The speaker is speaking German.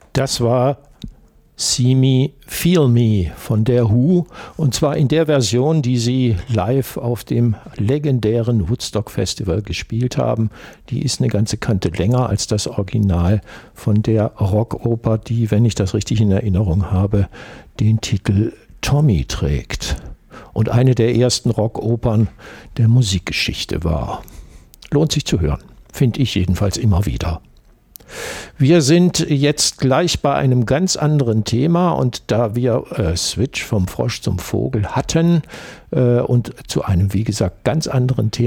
Das war See Me, Feel Me von der Who, und zwar in der Version, die sie live auf dem legendären Woodstock Festival gespielt haben. Die ist eine ganze Kante länger als das Original von der Rockoper, die, wenn ich das richtig in Erinnerung habe, den Titel Tommy trägt und eine der ersten Rockopern der Musikgeschichte war. Lohnt sich zu hören, finde ich jedenfalls immer wieder. Wir sind jetzt gleich bei einem ganz anderen Thema, und da wir Switch vom Frosch zum Vogel hatten und zu einem, wie gesagt, ganz anderen Thema